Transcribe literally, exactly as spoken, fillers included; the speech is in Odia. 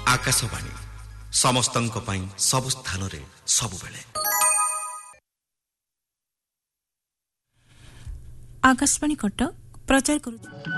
ଆକାଶବାଣୀ ସମସ୍ତଙ୍କ ପାଇଁ ସବୁ ସ୍ଥାନରେ ସବୁବେଳେ। ଆକାଶବାଣୀ କଟକ ପ୍ରଚାର କରୁଛି।